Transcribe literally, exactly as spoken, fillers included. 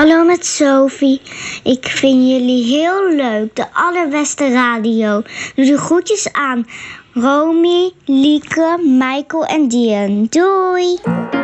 Hallo met Sophie. Ik vind jullie heel leuk. De allerbeste radio. Doe de groetjes aan Romy, Lieke, Michael en Dian. Doei!